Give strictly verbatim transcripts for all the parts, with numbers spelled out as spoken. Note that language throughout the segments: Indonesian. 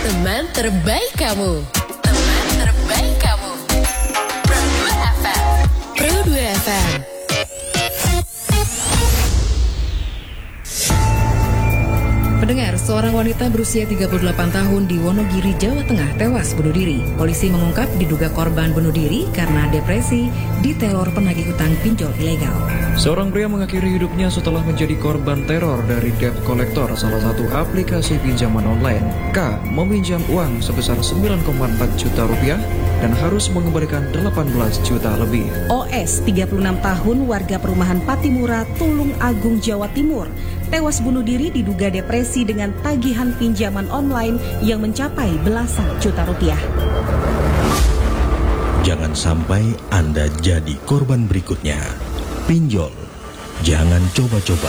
Teman terbaik kamu. Teman terbaik kamu. Pro dua F M. Pro dua F M. Pendengar, seorang wanita berusia tiga puluh delapan tahun di Wonogiri, Jawa Tengah tewas bunuh diri. Polisi mengungkap diduga korban bunuh diri karena depresi diteror penagih hutang pinjol ilegal. Seorang pria mengakhiri hidupnya setelah menjadi korban teror dari debt collector, salah satu aplikasi pinjaman online. K meminjam uang sebesar sembilan koma empat juta rupiah dan harus mengembalikan delapan belas juta lebih. O S, tiga puluh enam tahun, warga perumahan Patimura, Tulung Agung, Jawa Timur, tewas bunuh diri diduga depresi dengan tagihan pinjaman online yang mencapai belasan juta rupiah. Jangan sampai Anda jadi korban berikutnya. Pinjol, jangan coba-coba.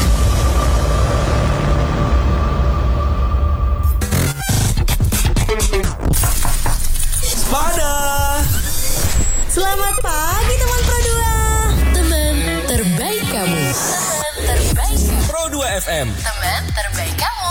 Pada Selamat pagi teman Pro dua. Teman terbaik kamu. Teman terbaik kamu. Pro dua F M. Teman terbaik kamu.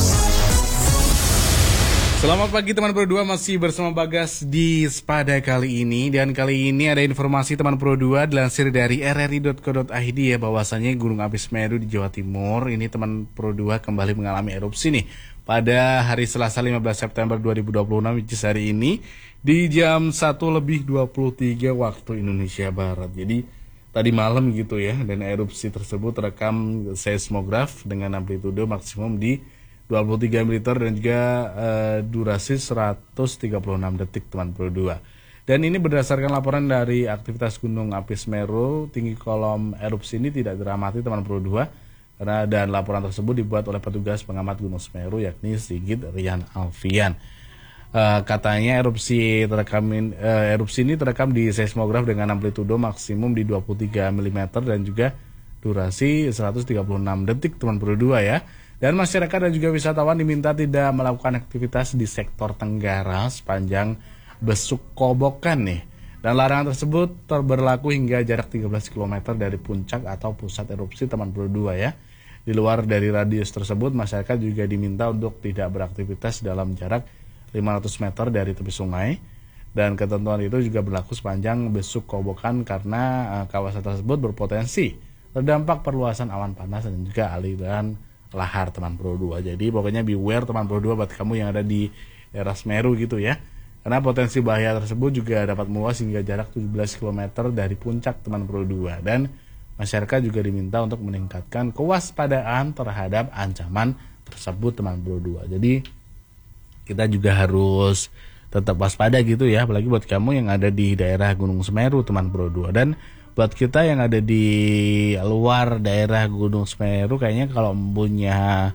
Selamat pagi teman Pro dua, masih bersama Bagas di Spada kali ini. Dan kali ini ada informasi teman Pro dua dilansir dari r r i dot co dot i d ya, bahwasannya Gunung Api Semeru di Jawa Timur ini teman Pro dua kembali mengalami erupsi nih pada hari Selasa lima belas September dua ribu dua puluh enam, which is hari ini di jam satu lebih dua puluh tiga waktu Indonesia Barat. Jadi tadi malam gitu ya, dan erupsi tersebut terekam seismograf dengan amplitude maksimum di dua puluh tiga milimeter dan juga uh, durasi seratus tiga puluh enam detik teman Pro dua. Dan ini berdasarkan laporan dari aktivitas Gunung Api Semeru, tinggi kolom erupsi ini tidak diamati teman Pro dua. Karena dan laporan tersebut dibuat oleh petugas pengamat Gunung Semeru yakni Sigit Rian Alfian. Uh, katanya erupsi terekam uh, erupsi ini terekam di seismograf dengan amplitudo maksimum di dua puluh tiga milimeter dan juga durasi seratus tiga puluh enam detik teman Pro dua ya. Dan masyarakat dan juga wisatawan diminta tidak melakukan aktivitas di sektor Tenggara sepanjang Besuk Kobokan nih. Dan larangan tersebut berlaku hingga jarak tiga belas kilometer dari puncak atau pusat erupsi teman Pro dua ya. Di luar dari radius tersebut, masyarakat juga diminta untuk tidak beraktivitas dalam jarak lima ratus meter dari tepi sungai. Dan ketentuan itu juga berlaku sepanjang Besuk Kobokan karena uh, kawasan tersebut berpotensi terdampak perluasan awan panas dan juga aliran lahar teman Pro dua. Jadi pokoknya beware teman Pro dua buat kamu yang ada di daerah Semeru gitu ya. Karena potensi bahaya tersebut juga dapat meluas hingga jarak tujuh belas kilometer dari puncak teman Pro dua. Dan masyarakat juga diminta untuk meningkatkan kewaspadaan terhadap ancaman tersebut teman Pro dua. Jadi kita juga harus tetap waspada gitu ya, apalagi buat kamu yang ada di daerah Gunung Semeru teman Pro dua. Dan buat kita yang ada di luar daerah Gunung Semeru, kayaknya kalau punya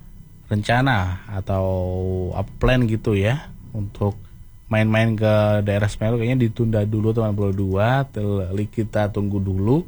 rencana atau up plan gitu ya untuk main-main ke daerah Semeru, kayaknya ditunda dulu teman Pro dua. Kita tunggu dulu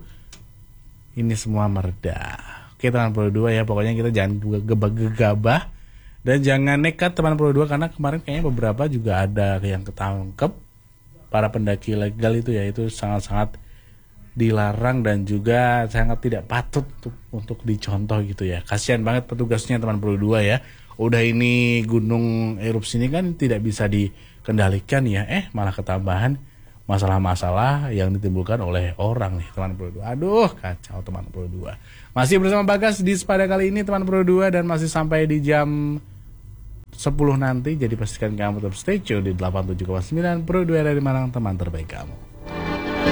ini semua mereda. Oke teman Pro dua ya, pokoknya kita jangan gegabah dan jangan nekat teman Pro dua, karena kemarin kayaknya beberapa juga ada yang ketangkep para pendaki ilegal itu ya, itu sangat-sangat dilarang dan juga sangat tidak patut untuk, untuk dicontoh gitu ya. Kasihan banget petugasnya teman Pro dua ya. Udah ini gunung erupsi ini kan tidak bisa dikendalikan ya, eh malah ketambahan masalah-masalah yang ditimbulkan oleh orang nih teman Pro dua. Aduh kacau teman Pro dua. Masih bersama Bagas di Spada kali ini teman Pro dua, dan masih sampai di jam sepuluh nanti. Jadi pastikan kamu tetap stay tune di delapan puluh tujuh koma sembilan Pro dua dari Malang, teman terbaik kamu.